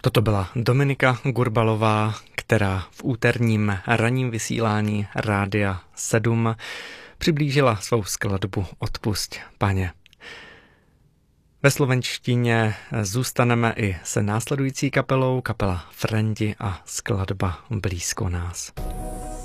Toto byla Dominika Gurbalová, která v úterním ranním vysílání Rádia 7 přiblížila svou skladbu Odpusť, Pane. Ve slovenštině zůstaneme i se následující kapelou, kapela Frendi a skladba Blízko nás.